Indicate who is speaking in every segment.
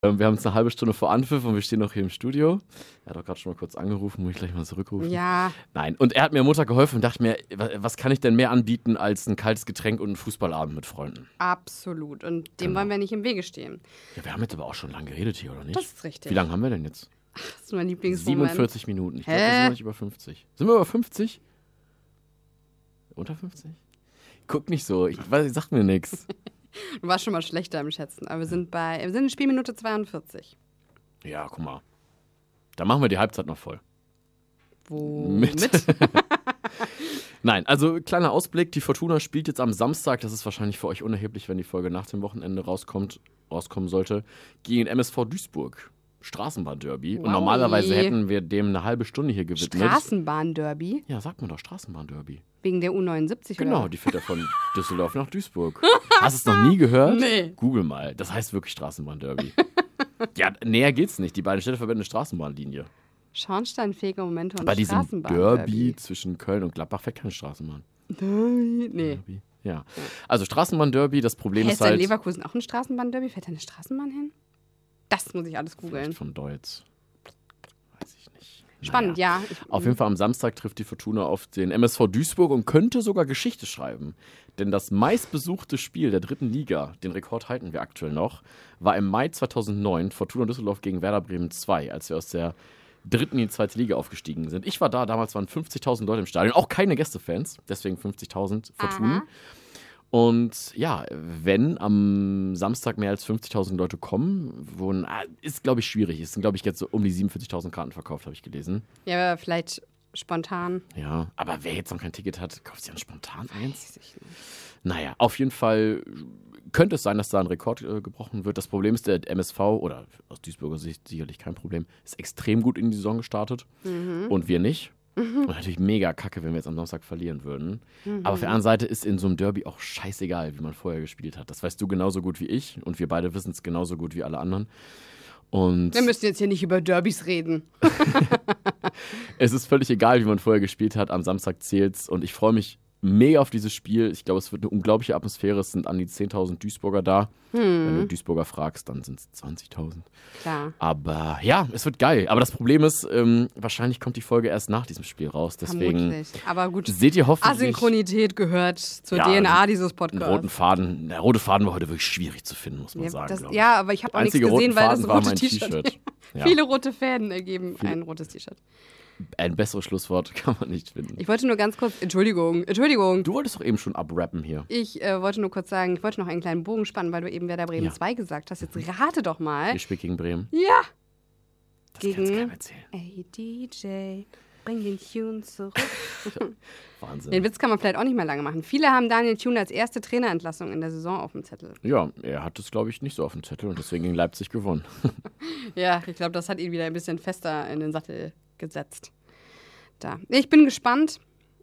Speaker 1: Wir haben uns eine halbe Stunde vor Anpfiff und wir stehen noch hier im Studio. Er hat auch gerade schon mal kurz angerufen, muss ich gleich mal zurückrufen.
Speaker 2: Ja.
Speaker 1: Nein, und er hat mir am Montag geholfen und dachte mir, was kann ich denn mehr anbieten als ein kaltes Getränk und einen Fußballabend mit Freunden?
Speaker 2: Absolut. Und dem wollen wir nicht im Wege stehen.
Speaker 1: Ja, wir haben jetzt aber auch schon lange geredet hier, oder nicht?
Speaker 2: Das ist richtig.
Speaker 1: Wie lange haben wir denn jetzt?
Speaker 2: Das ist mein Lieblingsmoment.
Speaker 1: 47 Minuten. Ich glaube, wir sind noch nicht über 50. Sind wir über 50? Unter 50? Guck nicht so, ich sag mir nichts.
Speaker 2: Du warst schon mal schlechter im Schätzen, aber wir sind in Spielminute 42.
Speaker 1: Ja, guck mal. Da machen wir die Halbzeit noch voll.
Speaker 2: Womit?
Speaker 1: Nein, also kleiner Ausblick. Die Fortuna spielt jetzt am Samstag, das ist wahrscheinlich für euch unerheblich, wenn die Folge nach dem Wochenende rauskommen sollte, gegen MSV Duisburg. Straßenbahn-Derby.
Speaker 2: Wow.
Speaker 1: Und normalerweise hätten wir dem eine halbe Stunde hier gewidmet.
Speaker 2: Straßenbahn-Derby?
Speaker 1: Ja, sagt man doch, Straßenbahn-Derby.
Speaker 2: Wegen der U79,
Speaker 1: Genau,
Speaker 2: oder?
Speaker 1: die fährt ja von Düsseldorf nach Duisburg. Hast du es noch nie gehört?
Speaker 2: Nee.
Speaker 1: Google mal. Das heißt wirklich Straßenbahn-Derby. Ja, näher geht's nicht. Die beiden Städte verbinden eine Straßenbahnlinie.
Speaker 2: Schornsteinfeger Momente und
Speaker 1: Bei diesem
Speaker 2: Straßenbahn-Derby.
Speaker 1: Derby zwischen Köln und Gladbach fährt keine Straßenbahn.
Speaker 2: Nee.
Speaker 1: Derby. Ja. Also Straßenbahn-Derby, das Problem
Speaker 2: Ist
Speaker 1: ist
Speaker 2: da in
Speaker 1: halt...
Speaker 2: Leverkusen auch ein Straßenbahn-Derby? Fährt da eine Straßenbahn hin? Das muss ich alles googeln.
Speaker 1: Vielleicht von Deutz. Weiß ich nicht.
Speaker 2: Spannend,
Speaker 1: naja.
Speaker 2: ja.
Speaker 1: Auf jeden Fall am Samstag trifft die Fortuna auf den MSV Duisburg und könnte sogar Geschichte schreiben. Denn das meistbesuchte Spiel der 3. Liga, den Rekord halten wir aktuell noch, war im Mai 2009 Fortuna Düsseldorf gegen Werder Bremen 2, als wir aus der 3. in die 2. Liga aufgestiegen sind. Ich war da, damals waren 50.000 Leute im Stadion, auch keine Gästefans, deswegen 50.000 Fortuna.
Speaker 2: Aha.
Speaker 1: Und ja, wenn am Samstag mehr als 50.000 Leute kommen, ist, glaube ich, schwierig. Es sind, glaube ich, jetzt so um die 47.000 Karten verkauft, habe ich gelesen.
Speaker 2: Ja, aber vielleicht spontan.
Speaker 1: Ja, aber wer jetzt noch kein Ticket hat, kauft sich dann spontan eins?
Speaker 2: Weiß ich nicht.
Speaker 1: Naja, auf jeden Fall könnte es sein, dass da ein Rekord gebrochen wird. Das Problem ist, der MSV, oder aus Duisburger Sicht sicherlich kein Problem, ist extrem gut in die Saison gestartet und wir nicht. Und natürlich mega kacke, wenn wir jetzt am Samstag verlieren würden. Aber auf der anderen Seite ist in so einem Derby auch scheißegal, wie man vorher gespielt hat. Das weißt du genauso gut wie ich und wir beide wissen es genauso gut wie alle anderen. Und
Speaker 2: Wir müssen jetzt hier nicht über Derbys reden.
Speaker 1: es ist völlig egal, wie man vorher gespielt hat. Am Samstag zählt's und ich freue mich mega auf dieses Spiel. Ich glaube, es wird eine unglaubliche Atmosphäre. Es sind an die 10.000 Duisburger da. Wenn du Duisburger fragst, dann sind es 20.000.
Speaker 2: Klar.
Speaker 1: Aber ja, es wird geil. Aber das Problem ist, wahrscheinlich kommt die Folge erst nach diesem Spiel raus. Deswegen
Speaker 2: Vermutlich. Aber gut,
Speaker 1: seht ihr hoffentlich
Speaker 2: Asynchronität gehört zur
Speaker 1: Ja,
Speaker 2: DNA dieses
Speaker 1: einen
Speaker 2: Podcasts.
Speaker 1: roten Faden. Der rote Faden war heute wirklich schwierig zu finden, muss man sagen. glaub ich.
Speaker 2: Ja, aber ich habe auch nichts
Speaker 1: Einzige
Speaker 2: gesehen,
Speaker 1: roten
Speaker 2: weil das
Speaker 1: Faden war
Speaker 2: rote
Speaker 1: mein
Speaker 2: T-Shirt.
Speaker 1: T-Shirt. Ja.
Speaker 2: Viele rote Fäden ergeben ein rotes T-Shirt.
Speaker 1: Ein besseres Schlusswort kann man nicht finden.
Speaker 2: Ich wollte nur ganz kurz, Entschuldigung.
Speaker 1: Du wolltest doch eben schon abrappen hier.
Speaker 2: Ich wollte nur kurz sagen, ich wollte noch einen kleinen Bogen spannen, weil du eben Werder Bremen
Speaker 1: Ja.
Speaker 2: 2 gesagt hast. Jetzt rate doch mal.
Speaker 1: Ihr spielt gegen Bremen.
Speaker 2: Ja.
Speaker 1: Das kannst du
Speaker 2: Gegen-
Speaker 1: keinem erzählen.
Speaker 2: Ey, DJ, bring den Tune zurück.
Speaker 1: Wahnsinn.
Speaker 2: Den Witz kann man vielleicht auch nicht mehr lange machen. Viele haben Daniel Thune als erste Trainerentlassung in der Saison auf dem Zettel.
Speaker 1: Ja, er hat es, glaube ich, nicht so auf dem Zettel und deswegen gegen Leipzig gewonnen.
Speaker 2: Ja, ich glaube, das hat ihn wieder ein bisschen fester in den Sattel gesetzt. Da. Ich bin gespannt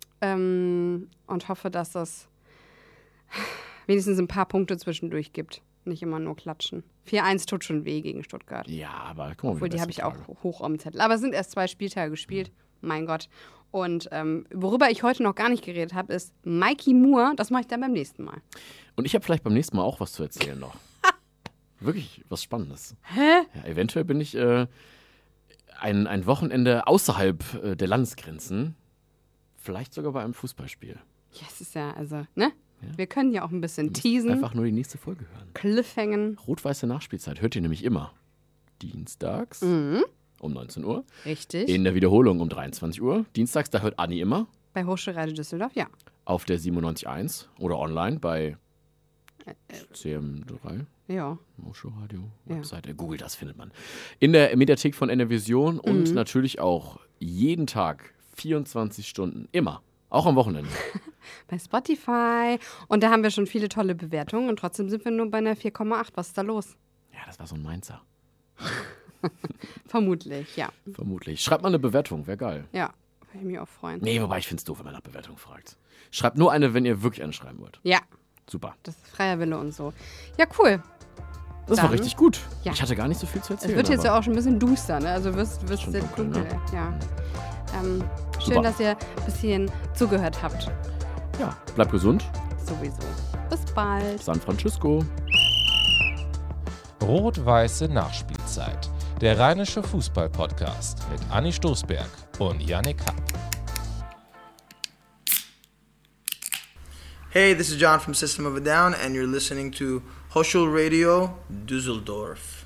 Speaker 2: und hoffe, dass es wenigstens ein paar Punkte zwischendurch gibt. Nicht immer nur klatschen. 4-1 tut schon weh gegen Stuttgart.
Speaker 1: Ja, aber guck mal,
Speaker 2: Obwohl, die habe ich auch hoch auf dem Zettel. Aber es sind erst 2 Spieltage gespielt. Mein Gott. Und worüber ich heute noch gar nicht geredet habe, ist Mikey Moore. Das mache ich dann beim nächsten Mal.
Speaker 1: Und ich habe vielleicht beim nächsten Mal auch was zu erzählen noch. Wirklich was Spannendes.
Speaker 2: Hä?
Speaker 1: Ja, eventuell bin ich ein Wochenende außerhalb der Landesgrenzen. Vielleicht sogar bei einem Fußballspiel.
Speaker 2: Ja, es ist ja, also, ne?
Speaker 1: Ja.
Speaker 2: Wir können ja auch ein bisschen
Speaker 1: Ihr müsst
Speaker 2: teasen,
Speaker 1: einfach nur die nächste Folge hören.
Speaker 2: Cliffhangen.
Speaker 1: Rot-weiße Nachspielzeit hört ihr nämlich immer. Dienstags um 19 Uhr.
Speaker 2: Richtig.
Speaker 1: In der Wiederholung um 23 Uhr. Dienstags, da hört Anni immer.
Speaker 2: Bei Hochschulradio Düsseldorf, ja.
Speaker 1: Auf der 97.1 oder online bei CM3.
Speaker 2: Ja.
Speaker 1: Hochschulradio,
Speaker 2: Ja.
Speaker 1: Webseite, Google, das findet man. In der Mediathek von NRVision und natürlich auch jeden Tag, 24 Stunden, immer. Auch am Wochenende.
Speaker 2: Bei Spotify. Und da haben wir schon viele tolle Bewertungen und trotzdem sind wir nur bei einer 4,8. Was ist da los?
Speaker 1: Ja, das war so ein Mainzer.
Speaker 2: Vermutlich, ja.
Speaker 1: Vermutlich. Schreibt mal eine Bewertung, wäre geil.
Speaker 2: Ja, würde ich mich auch freuen.
Speaker 1: Nee, wobei ich finde es doof, wenn man nach Bewertung fragt. Schreibt nur eine, wenn ihr wirklich eine schreiben wollt.
Speaker 2: Ja,
Speaker 1: Super.
Speaker 2: das ist freier Wille und so. Ja, cool.
Speaker 1: Das war
Speaker 2: Dann-
Speaker 1: richtig gut.
Speaker 2: Ja.
Speaker 1: Ich hatte gar nicht so viel zu
Speaker 2: Es
Speaker 1: erzählen.
Speaker 2: wird jetzt
Speaker 1: aber-
Speaker 2: ja auch schon ein bisschen duster, ne? Also wirst
Speaker 1: Schon
Speaker 2: sehr
Speaker 1: dunkel,
Speaker 2: dunkel.
Speaker 1: ne?
Speaker 2: Ja. Schön,
Speaker 1: Super.
Speaker 2: dass ihr bis hierhin zugehört habt.
Speaker 1: Ja, bleibt gesund.
Speaker 2: Sowieso. Bis bald.
Speaker 1: San Francisco.
Speaker 3: Rot-Weiße Nachspielzeit. Der rheinische Fußball-Podcast mit Anni Stoßberg und Yannick Happ.
Speaker 4: Hey, this is John from System of a Down, and you're listening to Hochschul Radio Düsseldorf.